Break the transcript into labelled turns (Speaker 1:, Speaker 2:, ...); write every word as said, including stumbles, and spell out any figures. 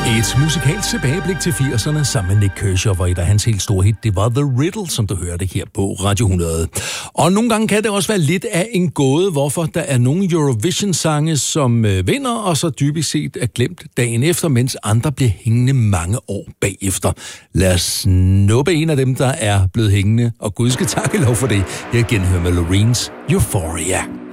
Speaker 1: Et musikalsk tilbageblik til firserne sammen med Nick Kershaw, hvor et af hans helt store hit, det var The Riddle, som du hørte her på Radio hundrede. Og nogle gange kan det også være lidt af en gåde, hvorfor der er nogle Eurovision-sange, som øh, vinder, og så dybest set er glemt dagen efter, mens andre bliver hængende mange år bagefter. Lad os snuppe en af dem, der er blevet hængende, og Gud skal takke lov for det. Her genhører med Loreens Euphoria.